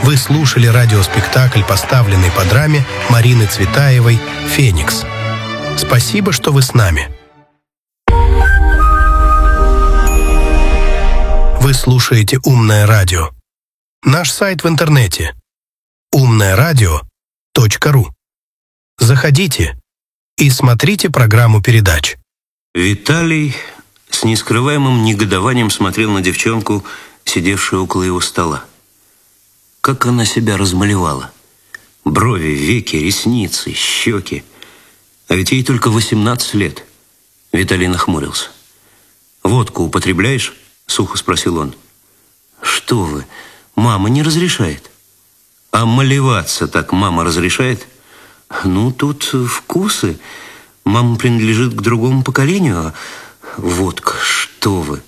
Вы слушали радиоспектакль, поставленный по драме Марины Цветаевой «Феникс». Спасибо, что вы с нами. Вы слушаете «Умное радио». Наш сайт в интернете умное-радио.ру. Заходите и смотрите программу передач. Виталий с нескрываемым негодованием смотрел на девчонку, сидевшую около его стола. Как она себя размалевала. Брови, веки, ресницы, щеки. А ведь ей только 18 лет. Виталий нахмурился. «Водку употребляешь?» — сухо спросил он. «Что вы? Мама не разрешает». «А малеваться так мама разрешает?» «Ну, тут вкусы. Мама принадлежит к другому поколению, а водка, что вы.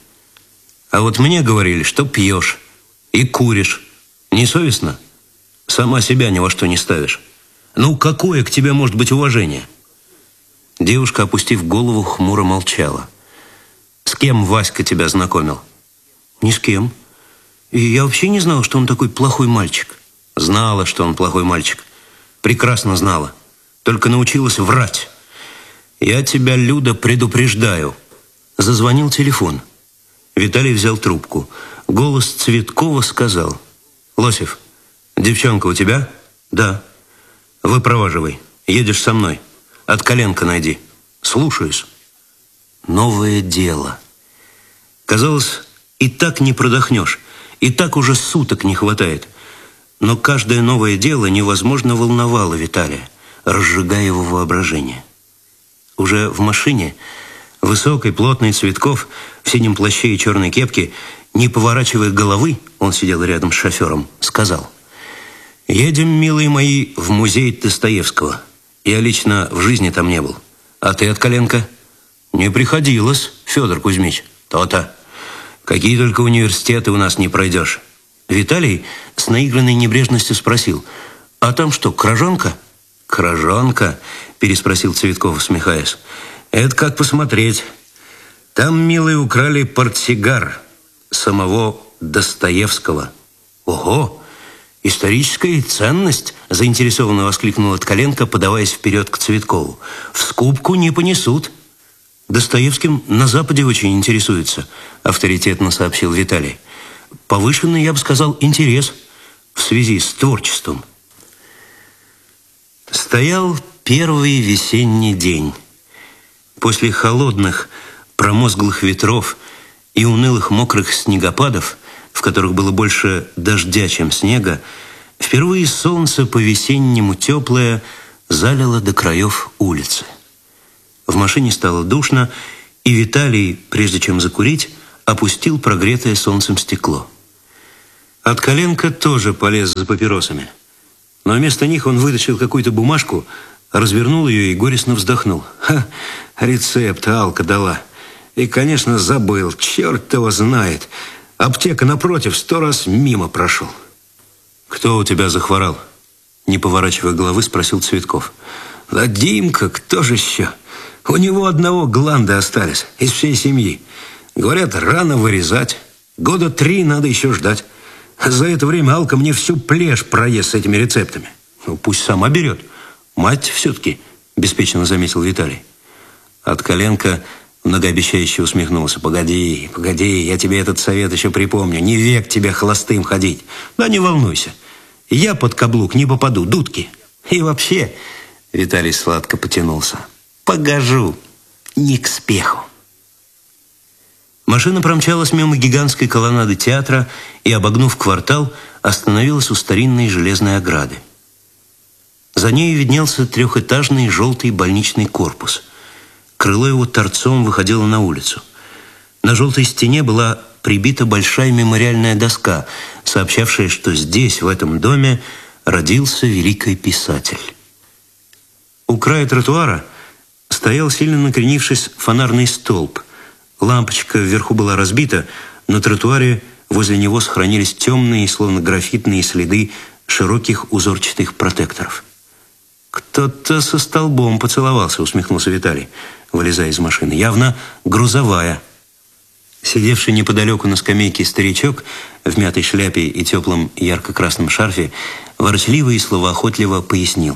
А вот мне говорили, что пьешь и куришь. Не совестно? Сама себя ни во что не ставишь. Ну, какое к тебе может быть уважение?» Девушка, опустив голову, хмуро молчала. «С кем Васька тебя знакомил?» «Ни с кем. И я вообще не знала, что он такой плохой мальчик». «Знала, что он плохой мальчик. Прекрасно знала. Только научилась врать. Я тебя, Люда, предупреждаю». Зазвонил телефон. Виталий взял трубку. Голос Цветкова сказал: «Лосев, девчонка у тебя?» «Да». «Выпроваживай. Едешь со мной. От коленка найди». «Слушаюсь». Новое дело. Казалось, и так не продохнешь, и так уже суток не хватает. Но каждое новое дело невозможно волновало Виталия, разжигая его воображение. Уже в машине высокий, плотный Цветков в синем плаще и черной кепке, не поворачивая головы, он сидел рядом с шофером, сказал: «Едем, милые мои, в музей Достоевского. Я лично в жизни там не был. А ты от коленка?» «Не приходилось, Федор Кузьмич». «То-то. Какие только университеты у нас не пройдешь». Виталий с наигранной небрежностью спросил: «А там что, кражонка?» «Кражонка?» – переспросил Цветков, усмехаясь. «Это как посмотреть. Там, милые, украли портсигар самого Достоевского». «Ого! Историческая ценность!» – заинтересованно воскликнула Ткаленко, подаваясь вперед к Цветкову. «В скупку не понесут». «Достоевским на Западе очень интересуются», – авторитетно сообщил Виталий. «Повышенный, я бы сказал, интерес в связи с творчеством». Стоял первый весенний день. После холодных, промозглых ветров и унылых мокрых снегопадов, в которых было больше дождя, чем снега, впервые солнце по-весеннему теплое залило до краев улицы. В машине стало душно, и Виталий, прежде чем закурить, опустил прогретое солнцем стекло. От коленка тоже полез за папиросами. Но вместо них он вытащил какую-то бумажку, развернул ее и горестно вздохнул. Рецепт Алка дала. И, конечно, забыл. Черт его знает. Аптека напротив 100 раз мимо прошел. «Кто у тебя захворал?» Не поворачивая головы, спросил Цветков. «Да Димка, кто же еще? У него одного гланды остались из всей семьи. Говорят, рано вырезать. 3 года надо еще ждать. За это время Алка мне всю плешь проест с этими рецептами». «Ну, пусть сама берет. Мать все-таки», – беспечно заметил Виталий. От коленка многообещающе усмехнулся. «Погоди, я тебе этот совет еще припомню. Не век тебе холостым ходить. Да не волнуйся. Я под каблук не попаду, дудки. И вообще...» Виталий сладко потянулся. «Погожу. Не к спеху». Машина промчалась мимо гигантской колоннады театра и, обогнув квартал, остановилась у старинной железной ограды. За ней виднелся 3-этажный желтый больничный корпус. Крыло его торцом выходило на улицу. На желтой стене была прибита большая мемориальная доска, сообщавшая, что здесь, в этом доме, родился великий писатель. У края тротуара стоял, сильно накренившись, фонарный столб. Лампочка вверху была разбита, на тротуаре возле него сохранились темные, словно графитные следы широких узорчатых протекторов. «Кто-то со столбом поцеловался», — усмехнулся Виталий, вылезая из машины. «Явно грузовая». Сидевший неподалеку на скамейке старичок в мятой шляпе и теплом ярко-красном шарфе ворчливо и словоохотливо пояснил.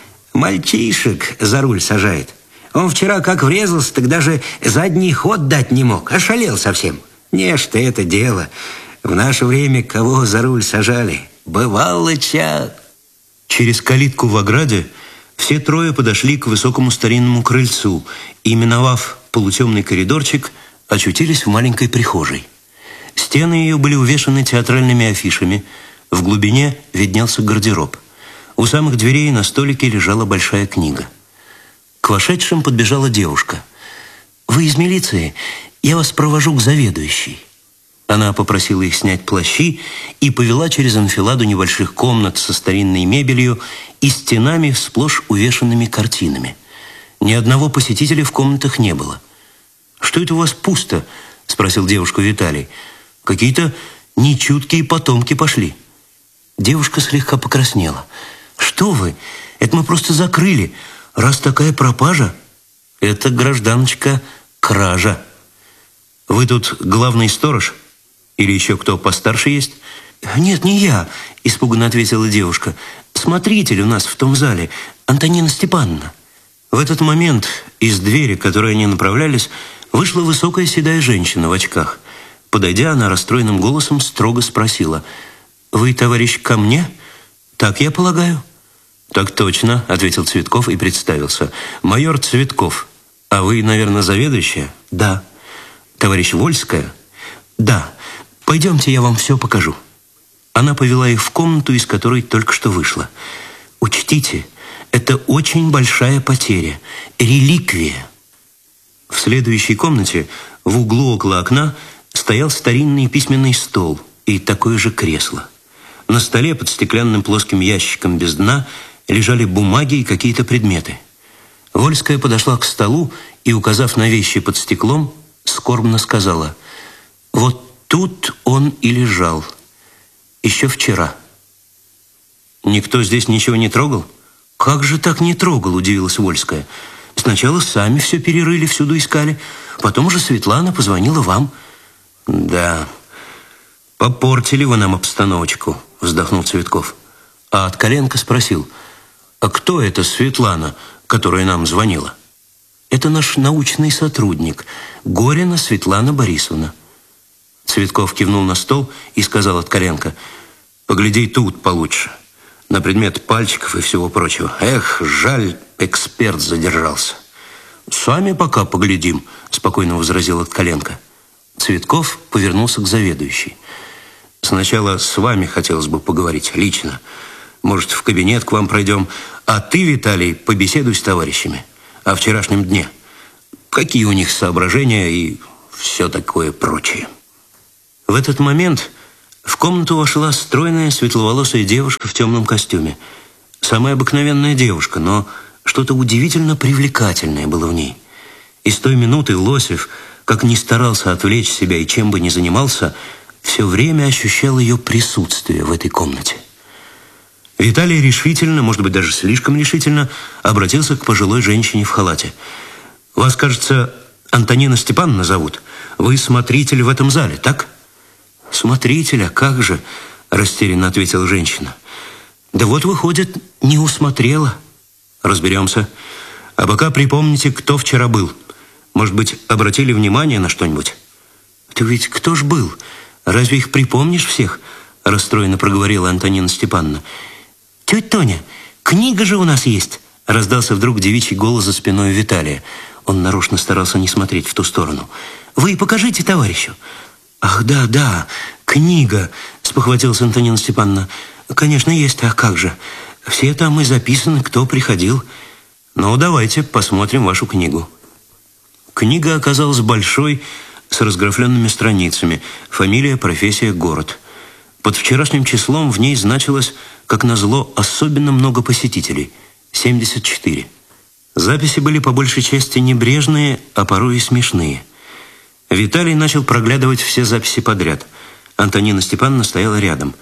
«Мальчишек за руль сажает. Он вчера как врезался, так даже задний ход дать не мог. Ошалел совсем. Не ж ты это дело. В наше время кого за руль сажали? Бывало ча...» Через калитку в ограде все трое подошли к высокому старинному крыльцу и, миновав полутемный коридорчик, очутились в маленькой прихожей. Стены ее были увешаны театральными афишами. В глубине виднелся гардероб. У самых дверей на столике лежала большая книга. К вошедшим подбежала девушка. «Вы из милиции? Я вас провожу к заведующей». Она попросила их снять плащи и повела через анфиладу небольших комнат со старинной мебелью и стенами, сплошь увешанными картинами. Ни одного посетителя в комнатах не было. «Что это у вас пусто?» – спросил девушку Виталий. «Какие-то нечуткие потомки пошли». Девушка слегка покраснела. «Что вы? Это мы просто закрыли. Раз такая пропажа...» «Это, гражданочка, кража. Вы тут главный сторож? Или еще кто постарше есть?» «Нет, не я», – испуганно ответила девушка. «Смотритель у нас в том зале, Антонина Степановна». В этот момент из двери, к которой они направлялись, вышла высокая седая женщина в очках. Подойдя, она расстроенным голосом строго спросила: «Вы, товарищ, ко мне? Так я полагаю?» «Так точно», — ответил Цветков и представился. «Майор Цветков. А вы, наверное, заведующая?» «Да». «Товарищ Вольская?» «Да. Пойдемте, я вам все покажу». Она повела их в комнату, из которой только что вышла. «Учтите, это очень большая потеря. Реликвия». В следующей комнате, в углу около окна, стоял старинный письменный стол и такое же кресло. На столе под стеклянным плоским ящиком без дна лежали бумаги и какие-то предметы. Вольская подошла к столу и, указав на вещи под стеклом, скорбно сказала: «Вот тут он и лежал. Еще вчера». «Никто здесь ничего не трогал?» «Как же так не трогал?» – удивилась Вольская. «Сначала сами все перерыли, всюду искали. Потом уже Светлана позвонила вам». «Да, попортили вы нам обстановочку», – вздохнул Цветков. А от Коленко спросил: «А кто это Светлана, которая нам звонила?» «Это наш научный сотрудник, Горина Светлана Борисовна». Цветков кивнул на стол и сказал от Коленко: «Погляди тут получше, на предмет пальчиков и всего прочего. Эх, жаль, эксперт задержался». «Сами пока поглядим», – спокойно возразил от Коленко. Цветков повернулся к заведующей. «Сначала с вами хотелось бы поговорить лично. Может, в кабинет к вам пройдем. А ты, Виталий, побеседуй с товарищами о вчерашнем дне. Какие у них соображения и все такое прочее». В этот момент в комнату вошла стройная светловолосая девушка в темном костюме. Самая обыкновенная девушка, но что-то удивительно привлекательное было в ней. И с той минуты Лосев, как ни старался отвлечь себя и чем бы ни занимался, все время ощущал ее присутствие в этой комнате. Виталий решительно, может быть, даже слишком решительно, обратился к пожилой женщине в халате. «Вас, кажется, Антонина Степановна зовут? Вы смотритель в этом зале, так?» «Смотрителя, как же?» – растерянно ответила женщина. «Да вот, выходит, не усмотрела». «Разберемся. А пока припомните, кто вчера был. Может быть, обратили внимание на что-нибудь?» «Ты ведь кто ж был? Разве их припомнишь всех?» – расстроенно проговорила Антонина Степановна. «Тетя Тоня, книга же у нас есть!» – раздался вдруг девичий голос за спиной Виталия. Он нарочно старался не смотреть в ту сторону. «Вы покажите товарищу». «Ах, да, да, книга!» – спохватилась Антонина Степановна. «Конечно, есть, а как же? Все там и записаны, кто приходил. Ну, давайте посмотрим вашу книгу». Книга оказалась большой, с разграфленными страницами. Фамилия, профессия, город. Под вчерашним числом в ней значилось, как назло, особенно много посетителей – 74. Записи были по большей части небрежные, а порой и смешные. Виталий начал проглядывать все записи подряд. Антонина Степановна стояла рядом.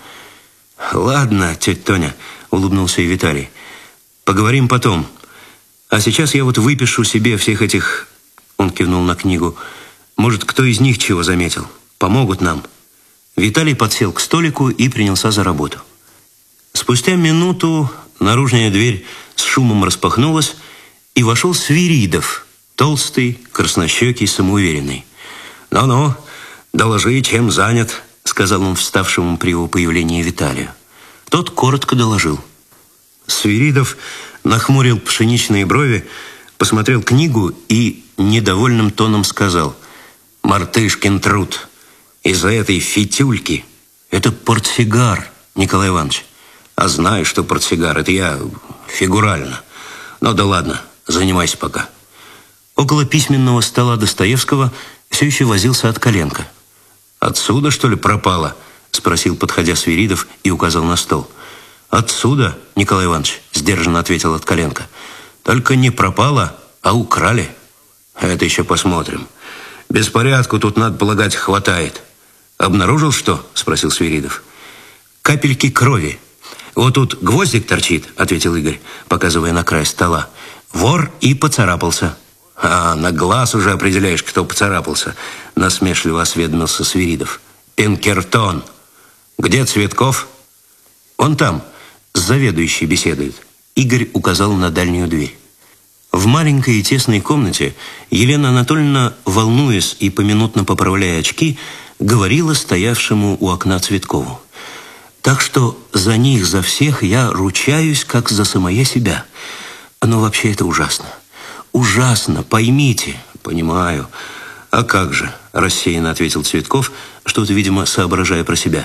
«Ладно, тетя Тоня», – улыбнулся и Виталий. «Поговорим потом. А сейчас я вот выпишу себе всех этих...» Он кивнул на книгу. Может, кто из них чего заметил. Помогут нам. Виталий подсел к столику и принялся за работу. Спустя минуту наружная дверь с шумом распахнулась, и вошел Свиридов, толстый, краснощекий, самоуверенный. «Ну-ну, доложи, чем занят», — сказал он вставшему при его появлении Виталию. Тот коротко доложил. Свиридов нахмурил пшеничные брови, посмотрел книгу и недовольным тоном сказал: «Мартышкин труд. Из-за этой фитюльки». «Это портсигар, Николай Иванович». «А знаю, что портсигар. Это я фигурально. Ну да ладно, занимайся пока». Около письменного стола Достоевского все еще возился Откаленко. «Отсюда, что ли, пропало?» — спросил, подходя Свиридов, и указал на стол. «Отсюда, Николай Иванович», — сдержанно ответил Откаленко. «Только не пропало, а украли». «Это еще посмотрим. Беспорядку тут, надо полагать, хватает». «Обнаружил что?» — спросил Свиридов. «Капельки крови. Вот тут гвоздик торчит», — ответил Игорь, показывая на край стола. «Вор и поцарапался». «А, на глаз уже определяешь, кто поцарапался», — насмешливо осведомился Свиридов. «Пинкертон. Где Цветков?» «Он там, с заведующей беседует». Игорь указал на дальнюю дверь. В маленькой и тесной комнате Елена Анатольевна, волнуясь и поминутно поправляя очки, говорила стоявшему у окна Цветкову: «Так что за них, за всех я ручаюсь, как за самое себя. Но вообще это ужасно. Ужасно, поймите». «Понимаю. А как же?» – рассеянно ответил Цветков, что-то, видимо, соображая про себя.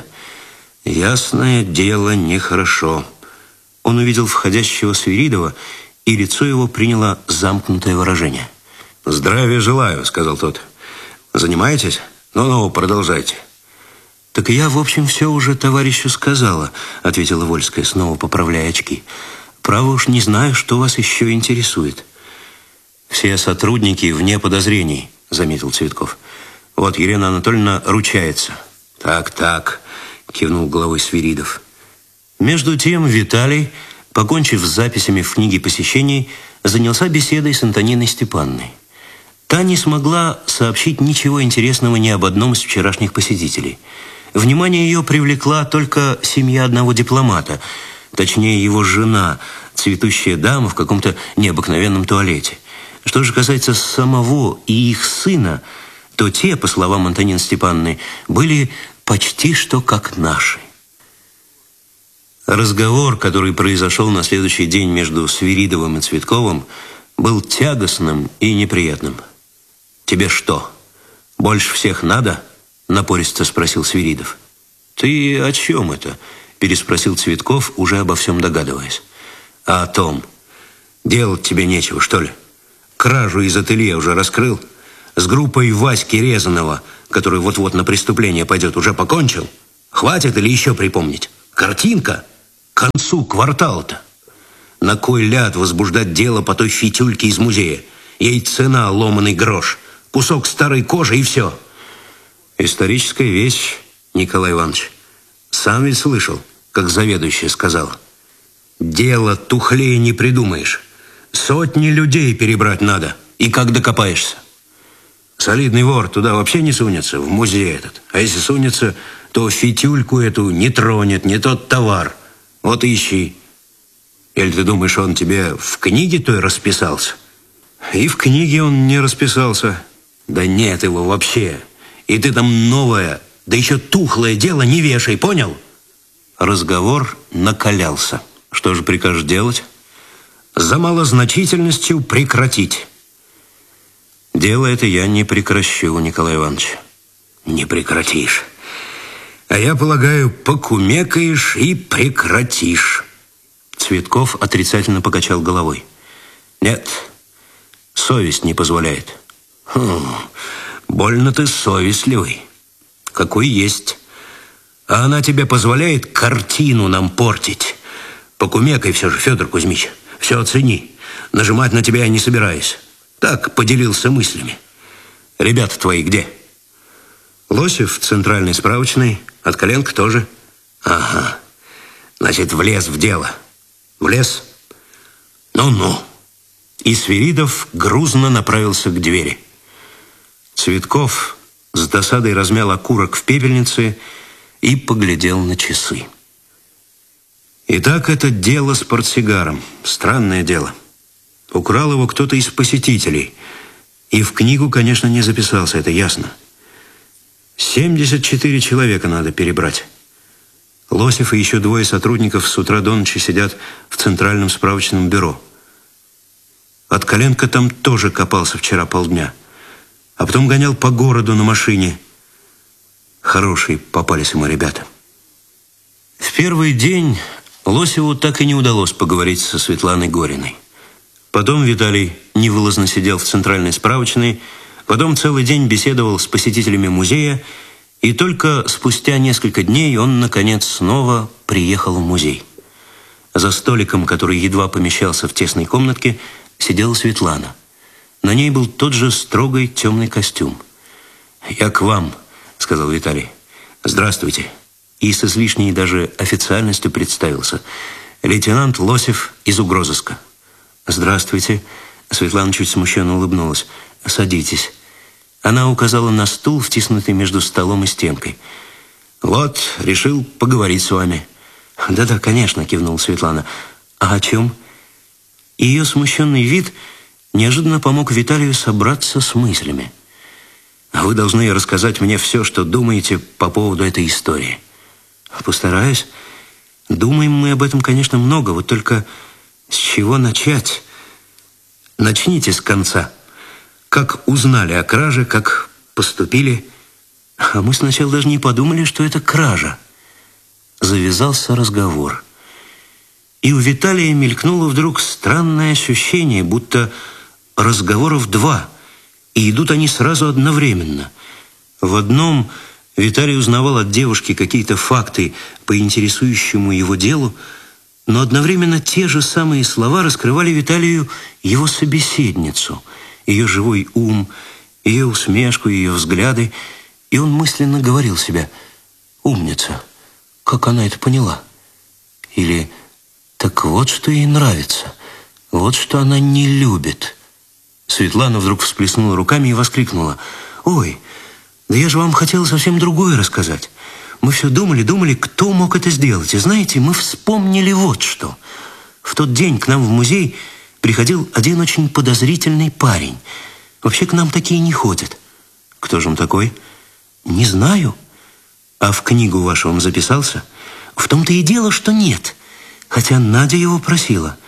«Ясное дело, нехорошо». Он увидел входящего Свиридова, и лицо его приняло замкнутое выражение. «Здравия желаю», – сказал тот. «Занимаетесь? Ну-ну, продолжайте». «Так я, в общем, все уже товарищу сказала», – ответила Вольская, снова поправляя очки. «Право уж не знаю, что вас еще интересует». «Все сотрудники вне подозрений», — заметил Цветков. «Вот Елена Анатольевна ручается». «Так», — кивнул головой Свиридов. Между тем Виталий, покончив с записями в книге посещений, занялся беседой с Антониной Степановной. Та не смогла сообщить ничего интересного ни об одном из вчерашних посетителей. Внимание ее привлекла только семья одного дипломата, точнее его жена, цветущая дама в каком-то необыкновенном туалете. Что же касается самого и их сына, то те, по словам Антонины Степановны, были почти что как наши. Разговор, который произошел на следующий день между Свиридовым и Цветковым, был тягостным и неприятным. «Тебе что, больше всех надо?» – напористо спросил Свиридов. «Ты о чем это?» – переспросил Цветков, уже обо всем догадываясь. «А о том. Делать тебе нечего, что ли? Кражу из ателье уже раскрыл? С группой Васьки Резанова, который вот-вот на преступление пойдет, уже покончил? Хватит или еще припомнить? Картинка? К концу квартала-то. На кой ляд возбуждать дело по той фитюльке из музея? Ей цена ломаный грош. Кусок старой кожи и все». «Историческая вещь, Николай Иванович. Сам ведь слышал, как заведующая сказала. Дело тухлее не придумаешь. Сотни людей перебрать надо. И как докопаешься? Солидный вор туда вообще не сунется, в музей этот. А если сунется, то фитюльку эту не тронет, не тот товар. Вот и ищи. Или ты думаешь, он тебе в книге той расписался?» «И в книге он не расписался». «Да нет его вообще. И ты там новое, да еще тухлое дело не вешай, понял?» Разговор накалялся. «Что же прикажешь делать?» «За малозначительностью прекратить». «Дело это я не прекращу, Николай Иванович». «Не прекратишь. А я полагаю, покумекаешь и прекратишь». Цветков отрицательно покачал головой. «Нет, совесть не позволяет». «Больно ты совестливый». «Какой есть. А она тебе позволяет картину нам портить. Покумекай все же, Федор Кузьмич. Все оцени. Нажимать на тебя я не собираюсь. Так поделился мыслями. Ребята твои где?» «Лосев в центральной справочной, Откаленко тоже». «Ага. Значит, влез в дело». «Влез? Ну-ну». И Свиридов грузно направился к двери. Цветков с досадой размял окурок в пепельнице и поглядел на часы. Итак, это дело с портсигаром. Странное дело. Украл его кто-то из посетителей. И в книгу, конечно, не записался, это ясно. 74 человека надо перебрать. Лосев и еще 2 сотрудников с утра до ночи сидят в Центральном справочном бюро. Откаленко там тоже копался вчера полдня. А потом гонял по городу на машине. Хорошие попались ему ребята. В первый день Лосеву так и не удалось поговорить со Светланой Гориной. Потом Виталий невылазно сидел в Центральной справочной, потом целый день беседовал с посетителями музея, и только спустя несколько дней он, наконец, снова приехал в музей. За столиком, который едва помещался в тесной комнатке, сидела Светлана. На ней был тот же строгий темный костюм. «Я к вам», — сказал Виталий. «Здравствуйте». И с излишней даже официальностью представился. «Лейтенант Лосев из угрозыска». «Здравствуйте». Светлана чуть смущенно улыбнулась. «Садитесь». Она указала на стул, втиснутый между столом и стенкой. «Вот, решил поговорить с вами». «Да-да, конечно», — кивнула Светлана. «А о чем?» Ее смущенный вид неожиданно помог Виталию собраться с мыслями. «Вы должны рассказать мне все, что думаете по поводу этой истории». «Постараюсь. Думаем мы об этом, конечно, много, вот только с чего начать?» «Начните с конца. Как узнали о краже, как поступили?» «А мы сначала даже не подумали, что это кража». Завязался разговор. И у Виталия мелькнуло вдруг странное ощущение, будто разговоров 2, и идут они сразу одновременно. В одном Виталий узнавал от девушки какие-то факты по интересующему его делу, но одновременно те же самые слова раскрывали Виталию его собеседницу, ее живой ум, ее усмешку, ее взгляды, и он мысленно говорил себе: «Умница, как она это поняла?» Или «Так вот, что ей нравится, вот что она не любит». Светлана вдруг всплеснула руками и воскликнула: «Ой, да я же вам хотела совсем другое рассказать. Мы все думали, кто мог это сделать. И знаете, мы вспомнили вот что. В тот день к нам в музей приходил один очень подозрительный парень. Вообще к нам такие не ходят». «Кто же он такой?» «Не знаю». «А в книгу вашу он записался?» «В том-то и дело, что нет. Хотя Надя его просила».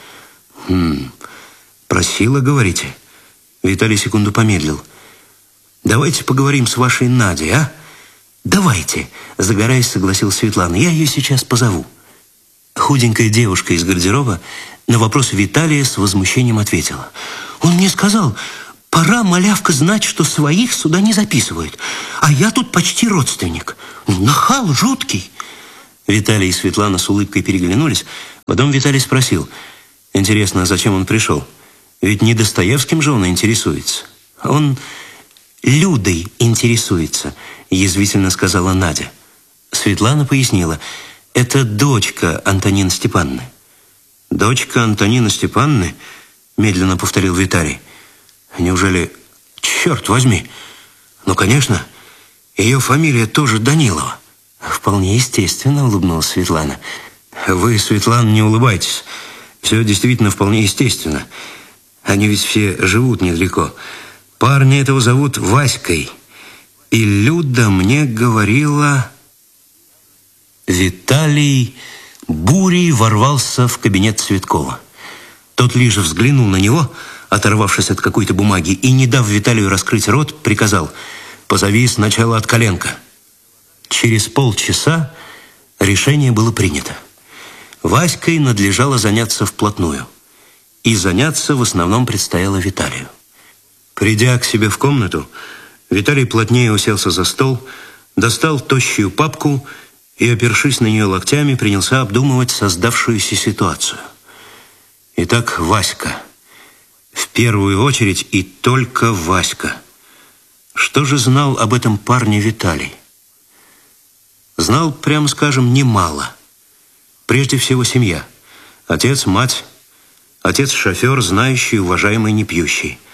«Просила, говорите?» Виталий секунду помедлил. «Давайте поговорим с вашей Надей, а?» «Давайте», — загораясь, согласилась Светлана. «Я ее сейчас позову». Худенькая девушка из гардероба на вопрос Виталия с возмущением ответила: «Он мне сказал, пора, малявка, знать, что своих сюда не записывают. А я тут почти родственник. Нахал жуткий». Виталий и Светлана с улыбкой переглянулись. Потом Виталий спросил: «Интересно, а зачем он пришел? Ведь не Достоевским же он интересуется». «Он Людой интересуется», — язвительно сказала Надя. Светлана пояснила: «Это дочка Антонины Степановны». «Дочка Антонины Степановны?» — медленно повторил Виталий. «Неужели... Черт возьми! Ну, конечно, ее фамилия тоже Данилова». «Вполне естественно», — улыбнулась Светлана. «Вы, Светлана, не улыбайтесь. Все действительно вполне естественно. Они ведь все живут недалеко. Парня этого зовут Васькой. И Люда мне говорила...» Виталий бурей ворвался в кабинет Цветкова. Тот лишь взглянул на него, оторвавшись от какой-то бумаги, и, не дав Виталию раскрыть рот, приказал: «Позови сначала Откаленко». Через полчаса решение было принято. Васькой надлежало заняться вплотную. И заняться в основном предстояло Виталию. Придя к себе в комнату, Виталий плотнее уселся за стол, достал тощую папку и, опершись на нее локтями, принялся обдумывать создавшуюся ситуацию. Итак, Васька. В первую очередь и только Васька. Что же знал об этом парне Виталий? Знал, прямо скажем, немало. Прежде всего, семья. Отец, мать. Отец шофер, знающий, уважаемый, не пьющий.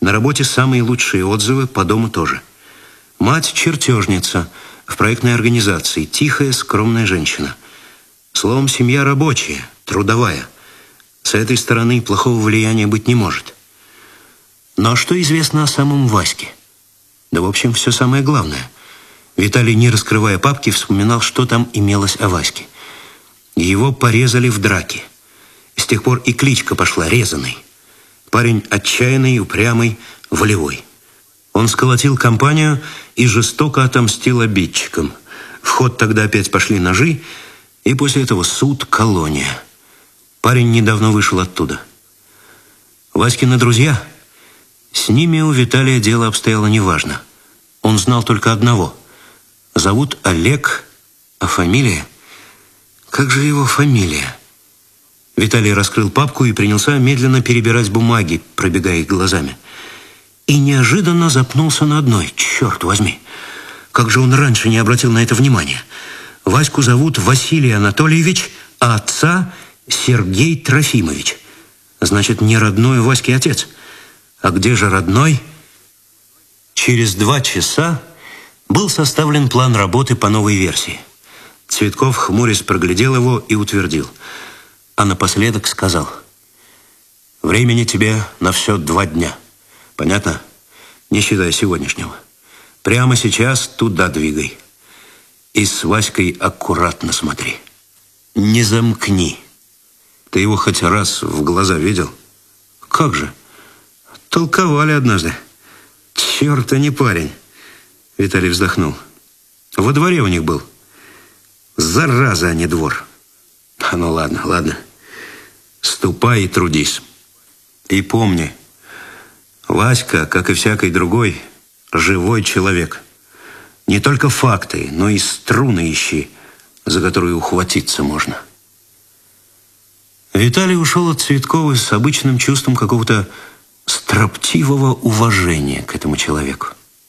На работе самые лучшие отзывы, по дому тоже. Мать чертежница в проектной организации, тихая, скромная женщина. Словом, семья рабочая, трудовая. С этой стороны плохого влияния быть не может. Но что известно о самом Ваське? Да, в общем, все самое главное. Виталий, не раскрывая папки, вспоминал, что там имелось о Ваське. Его порезали в драке. С тех пор и кличка пошла «Резаный». Парень отчаянный, упрямый, волевой. Он сколотил компанию и жестоко отомстил обидчикам. В ход тогда опять пошли ножи, и после этого суд, колония. Парень недавно вышел оттуда. Васькины друзья, с ними у Виталия дело обстояло неважно. Он знал только одного. Зовут Олег, а фамилия? Как же его фамилия? Виталий раскрыл папку и принялся медленно перебирать бумаги, пробегая их глазами. И неожиданно запнулся на одной. Черт возьми! Как же он раньше не обратил на это внимания? Ваську зовут Василий Анатольевич, а отца Сергей Трофимович. Значит, не родной у Васьки отец. А где же родной? Через 2 часа был составлен план работы по новой версии. Цветков, хмурясь, проглядел его и утвердил. А напоследок сказал: «Времени тебе на все 2 дня. Понятно? Не считая сегодняшнего. Прямо сейчас туда двигай. И с Васькой аккуратно смотри. Не замкни. Ты его хоть раз в глаза видел?» «Как же? Толковали однажды. Черт, а не парень». Виталий вздохнул. «Во дворе у них был. Зараза, а не двор. Ну ладно, ладно. Ступай и трудись. И помни, Васька, как и всякий другой, живой человек. Не только факты, но и струны ищи, за которые ухватиться можно». Виталий ушел от Цветкова с обычным чувством какого-то строптивого уважения к этому человеку.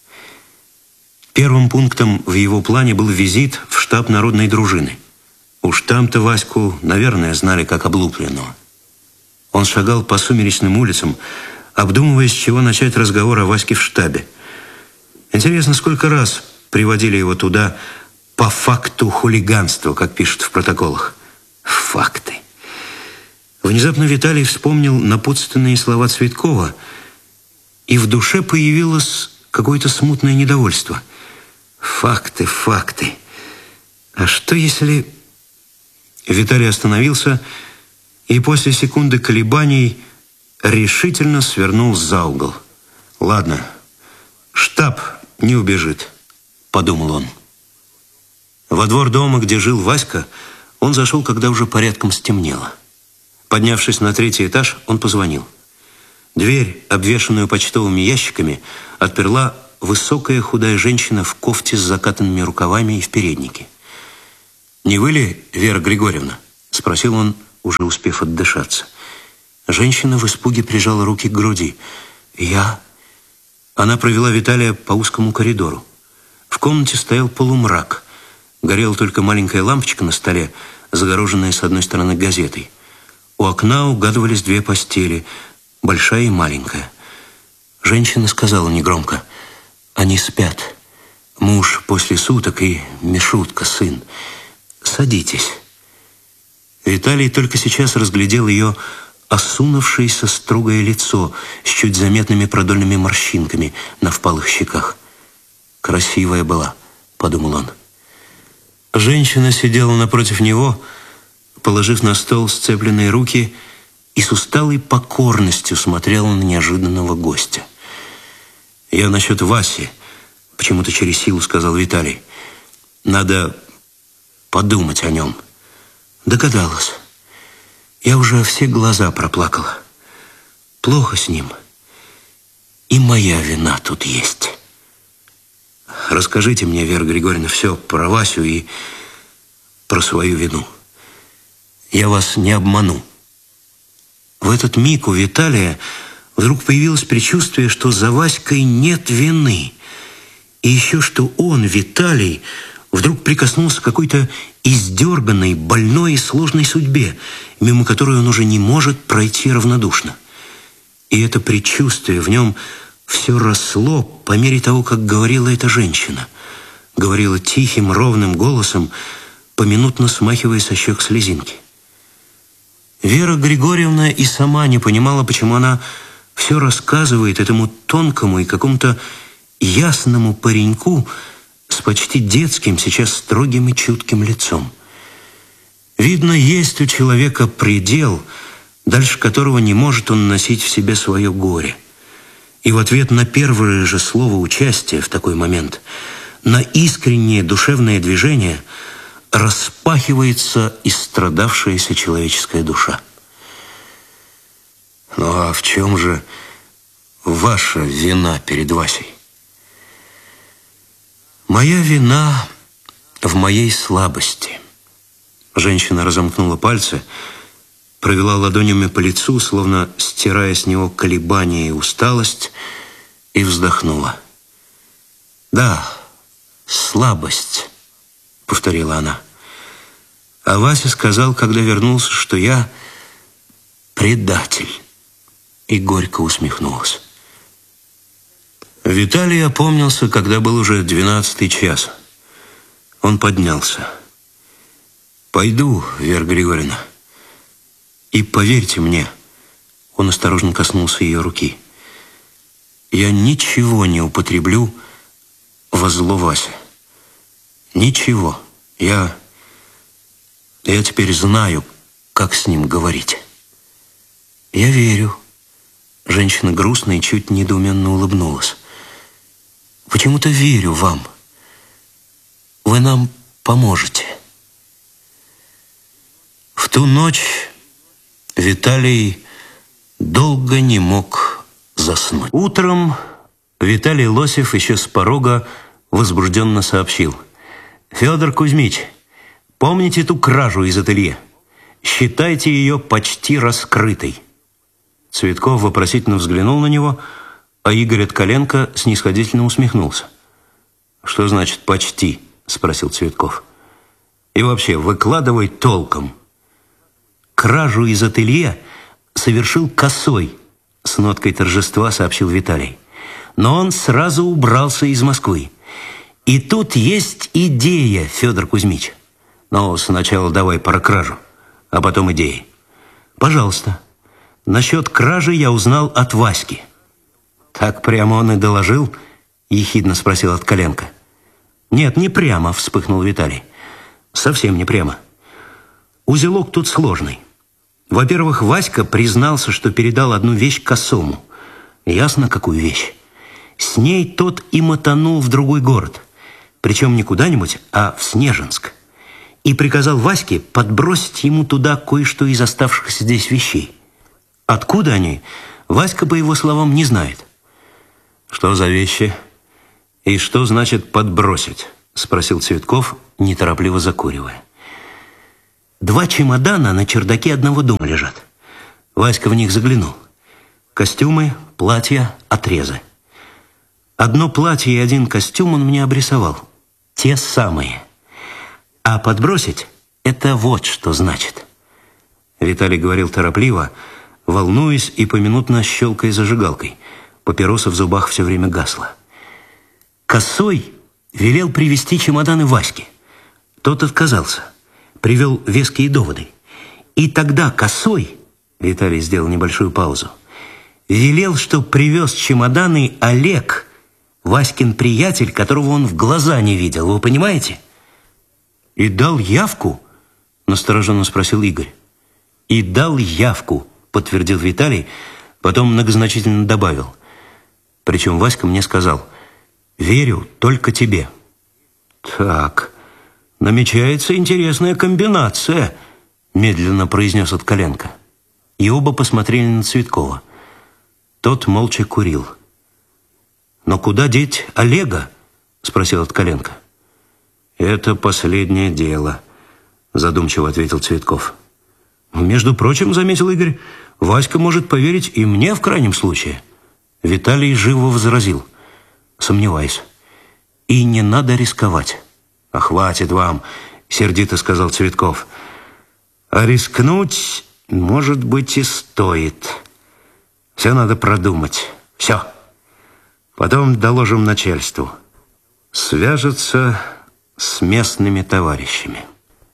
Первым пунктом в его плане был визит в штаб народной дружины. Уж там-то Ваську, наверное, знали как облупленного. Он шагал по сумеречным улицам, обдумывая, с чего начать разговор о Ваське в штабе. Интересно, сколько раз приводили его туда по факту хулиганства, как пишут в протоколах. Факты. Внезапно Виталий вспомнил напутственные слова Цветкова, и в душе появилось какое-то смутное недовольство. Факты, факты. А что если... Виталий остановился и после секунды колебаний решительно свернул за угол. «Ладно, штаб не убежит», — подумал он. Во двор дома, где жил Васька, он зашел, когда уже порядком стемнело. Поднявшись на 3-й этаж, он позвонил. Дверь, обвешанную почтовыми ящиками, отперла высокая худая женщина в кофте с закатанными рукавами и в переднике. «Не вы ли, Вера Григорьевна?» — спросил он, уже успев отдышаться. Женщина в испуге прижала руки к груди. «Я...» Она провела Виталия по узкому коридору. В комнате стоял полумрак. Горела только маленькая лампочка на столе, загороженная с одной стороны газетой. У окна угадывались 2 постели, большая и маленькая. Женщина сказала негромко: «Они спят. Муж после суток и Мишутка, сын. Садитесь». Виталий только сейчас разглядел ее осунувшееся строгое лицо с чуть заметными продольными морщинками на впалых щеках. «Красивая была», — подумал он. Женщина сидела напротив него, положив на стол сцепленные руки, и с усталой покорностью смотрела на неожиданного гостя. «Я насчет Васи», — почему-то через силу сказал Виталий. «Надо подумать о нем». Догадалась. Я уже все глаза проплакала. Плохо с ним. И моя вина тут есть. Расскажите мне, Вера Григорьевна, все про Васю и про свою вину. Я вас не обману». В этот миг у Виталия вдруг появилось предчувствие, что за Васькой нет вины. И еще что он, Виталий, вдруг прикоснулся к какой-то издерганной, больной и сложной судьбе, мимо которой он уже не может пройти равнодушно. И это предчувствие в нем все росло по мере того, как говорила эта женщина. Говорила тихим, ровным голосом, поминутно смахивая со щек слезинки. Вера Григорьевна и сама не понимала, почему она все рассказывает этому тонкому и какому-то ясному пареньку с почти детским, сейчас строгим и чутким лицом. Видно, есть у человека предел, дальше которого не может он носить в себе свое горе. И в ответ на первое же слово участия в такой момент, на искреннее душевное движение распахивается истрадавшаяся человеческая душа. Ну а в чем же ваша вина перед Васей? Моя вина в моей слабости. Женщина разомкнула пальцы, провела ладонями по лицу, словно стирая с него колебания и усталость, и вздохнула. «Да, слабость», — повторила она. А Вася сказал, когда вернулся, что я предатель, и горько усмехнулся. Виталий опомнился, когда был уже 12-й час. Он поднялся. «Пойду, Вера Григорьевна. И поверьте мне», — он осторожно коснулся ее руки, «я ничего не употреблю во зло Васе. Ничего. Я теперь знаю, как с ним говорить». «Я верю». Женщина грустно и чуть недоуменно улыбнулась. «Почему-то верю вам. Вы нам поможете». В ту ночь Виталий долго не мог заснуть. Утром Виталий Лосев еще с порога возбужденно сообщил: «Федор Кузьмич, помните ту кражу из ателье? Считайте ее почти раскрытой». Цветков вопросительно взглянул на него, а Игорь Откаленко снисходительно усмехнулся. «Что значит «почти»?» – спросил Цветков. «И вообще, выкладывай толком». «Кражу из ателье совершил Косой», – с ноткой торжества сообщил Виталий. «Но он сразу убрался из Москвы. И тут есть идея, Федор Кузьмич. Но сначала давай про кражу, а потом идеи». «Пожалуйста. Насчет кражи я узнал от Васьки». «Так прямо он и доложил?» – ехидно спросил Откаленко. «Нет, не прямо», – вспыхнул Виталий. «Совсем не прямо. Узелок тут сложный. Во-первых, Васька признался, что передал одну вещь Косому. Ясно, какую вещь? С ней тот и мотанул в другой город. Причем не куда-нибудь, а в Снежинск. И приказал Ваське подбросить ему туда кое-что из оставшихся здесь вещей. Откуда они, Васька, по его словам, не знает». «Что за вещи? И что значит подбросить?» – спросил Цветков, неторопливо закуривая. 2 чемодана на чердаке одного дома лежат. Васька в них заглянул. Костюмы, платья, отрезы. Одно платье и 1 костюм он мне обрисовал. Те самые. А подбросить – это вот что значит. Виталий говорил торопливо, волнуясь и поминутно щелкая зажигалкой. Папироса в зубах все время гасла. Косой велел привезти чемоданы Ваське. Тот отказался. Привел веские доводы. И тогда Косой, Виталий сделал небольшую паузу, велел, чтоб привез чемоданы Олег, Васькин приятель, которого он в глаза не видел. Вы понимаете? «И дал явку?» – настороженно спросил Игорь. «И дал явку», – подтвердил Виталий, потом многозначительно добавил. Причем Васька мне сказал: «Верю только тебе». «Так, намечается интересная комбинация», – медленно произнес Откаленко. И оба посмотрели на Цветкова. Тот молча курил. «Но куда деть Олега?» – спросил Откаленко. «Это последнее дело», – задумчиво ответил Цветков. «Между прочим, – заметил Игорь, – Васька может поверить и мне в крайнем случае». Виталий живо возразил: «Сомневаюсь. И не надо рисковать». «А хватит вам», – сердито сказал Цветков. «А рискнуть, может быть, и стоит. Все надо продумать. Все. Потом доложим начальству. Свяжется с местными товарищами.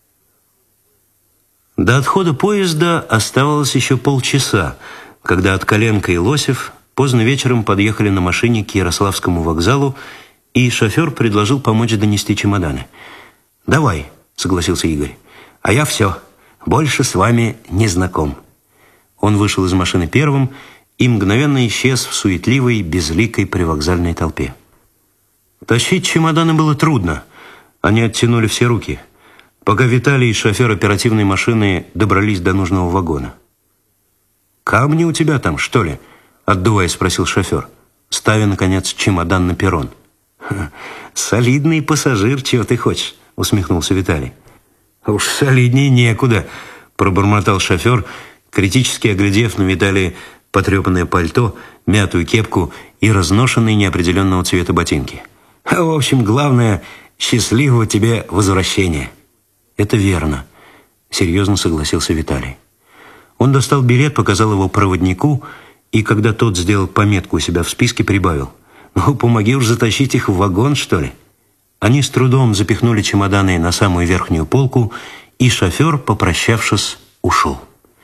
До отхода поезда оставалось еще полчаса, когда Откаленко и Лосев поздно вечером подъехали на машине к Ярославскому вокзалу, и шофер предложил помочь донести чемоданы. «Давай», — согласился Игорь, — «а я все, больше с вами не знаком». Он вышел из машины первым и мгновенно исчез в суетливой, безликой привокзальной толпе. Тащить чемоданы было трудно, они оттянули все руки, пока Виталий и шофер оперативной машины добрались до нужного вагона. «Камни у тебя там, что ли?» — отдуваясь, спросил шофер, ставя, наконец, чемодан на перрон. «Солидный пассажир, чего ты хочешь?» — усмехнулся Виталий. «Уж солиднее некуда», — пробормотал шофер, критически оглядев на Виталия потрепанное пальто, мятую кепку и разношенные неопределенного цвета ботинки. «В общем, главное, счастливого тебе возвращения». «Это верно», — серьезно согласился Виталий. Он достал билет, показал его проводнику, и когда тот сделал пометку у себя в списке, прибавил: «Ну, помоги уж затащить их в вагон, что ли». Они с трудом запихнули чемоданы на самую верхнюю полку, и шофер, попрощавшись, ушел.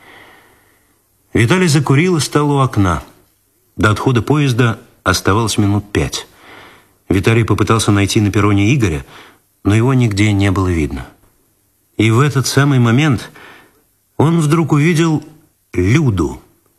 Виталий закурил и стал у окна. До отхода поезда оставалось минут 5. Виталий попытался найти на перроне Игоря, но его нигде не было видно. И в этот самый момент он вдруг увидел Люду